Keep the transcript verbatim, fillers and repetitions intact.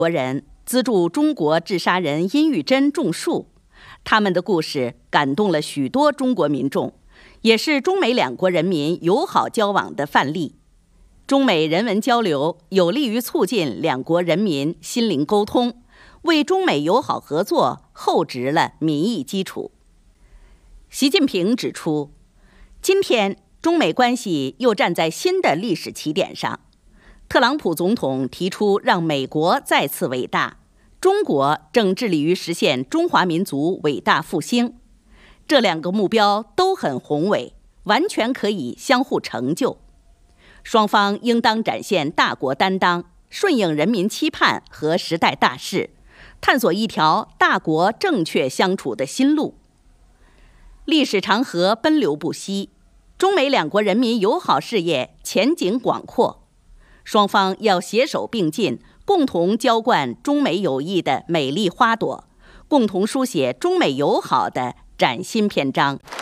国人资助中国治沙人殷玉珍种树，他们的故事感动了许多中国民众，也是中美两国人民友好交往的范例。中美人文交流有利于促进两国人民心灵沟通，为中美友好合作厚植了民意基础。习近平指出，今天中美关系又站在新的历史起点上。特朗普总统提出让美国再次伟大，中国正致力于实现中华民族伟大复兴。这两个目标都很宏伟，完全可以相互成就。双方应当展现大国担当，顺应人民期盼和时代大势，探索一条大国正确相处的新路。历史长河奔流不息，中美两国人民友好事业前景广阔。双方要携手并进，共同浇灌中美友谊的美丽花朵，共同书写中美友好的崭新篇章。